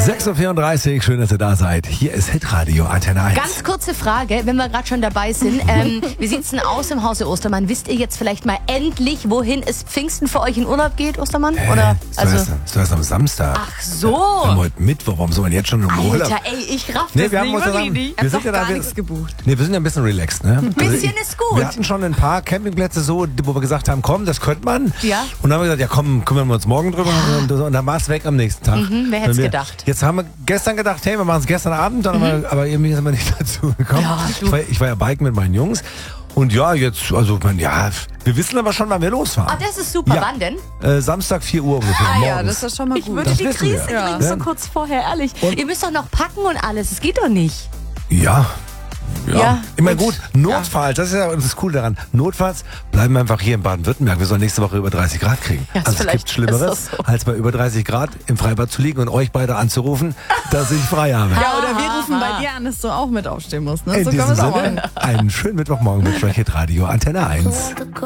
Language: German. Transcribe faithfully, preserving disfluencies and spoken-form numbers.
sechs Uhr vierunddreißig, schön, dass ihr da seid. Hier ist Hitradio Antenne eins. Ganz kurze Frage, wenn wir gerade schon dabei sind. Ähm, wie sieht's denn aus im Hause Ostermann? Wisst ihr jetzt vielleicht mal endlich, wohin es Pfingsten für euch in Urlaub geht, Ostermann? Hä? Oder, Ist also, das erst, ist das am Samstag? ach so. Wir haben heute Mittwoch, warum soll man jetzt schon im Urlaub? Alter, ey, ich raff Nee, das wir haben nicht, uns wirklich zusammen, nicht. wir sind ja da, gar wir, nichts gebucht. nee, wir sind ja ein bisschen relaxed, ne? Ein bisschen ist gut. Wir hatten schon ein paar Campingplätze so, wo wir gesagt haben, komm, das könnte man. Ja. Und dann haben wir gesagt, ja komm, kümmern wir uns morgen drüber. Und, und dann war es weg am nächsten Tag. Mhm, wer hätte es wir, gedacht? Jetzt haben wir gestern gedacht, hey, wir machen es gestern Abend, dann haben wir, aber irgendwie sind wir nicht dazu gekommen. Ja, du- ich, war, ich war ja Biken mit meinen Jungs. Und ja, jetzt, also, man, ja, wir wissen aber schon, wann wir losfahren. Ah, das ist super. Ja. Wann denn? Äh, Samstag vier Uhr ungefähr. Ah ja, morgens. das ist schon mal Ich gut. würde Das die wissen wir. Krise Ja. kriegen, so Ja. kurz vorher, ehrlich. Und- Ihr müsst doch noch packen und alles. Es geht doch nicht. Ja. Ja. Ja. Immer Und- gut. Notfalls, das ist ja das Coole daran. Notfalls bleiben wir einfach hier in Baden-Württemberg. Wir sollen nächste Woche über dreißig Grad kriegen. Ja, also es vielleicht gibt Schlimmeres, ist das so. als bei über dreißig Grad im Freibad zu liegen und euch beide anzurufen, dass ich frei habe. Ja, oder wir Aha. rufen bei dir an, dass du auch mit aufstehen musst. Ne? In So können wir diesem es auch machen. Sinne, einen schönen Mittwochmorgen mit Hitradio Antenne eins.